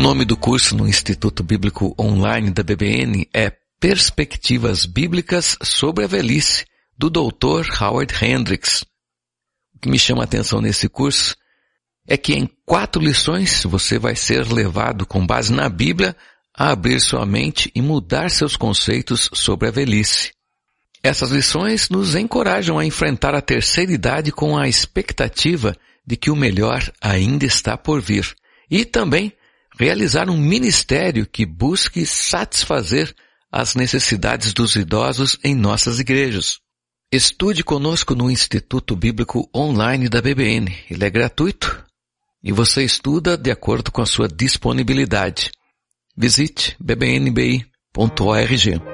nome do curso no Instituto Bíblico Online da BBN é Perspectivas Bíblicas sobre a Velhice, do Dr. Howard Hendricks. O que me chama a atenção nesse curso é que em 4 lições você vai ser levado, com base na Bíblia, a abrir sua mente e mudar seus conceitos sobre a velhice. Essas lições nos encorajam a enfrentar a terceira idade com a expectativa de que o melhor ainda está por vir e também realizar um ministério que busque satisfazer as necessidades dos idosos em nossas igrejas. Estude conosco no Instituto Bíblico Online da BBN. Ele é gratuito e você estuda de acordo com a sua disponibilidade. Visite bbnbi.org.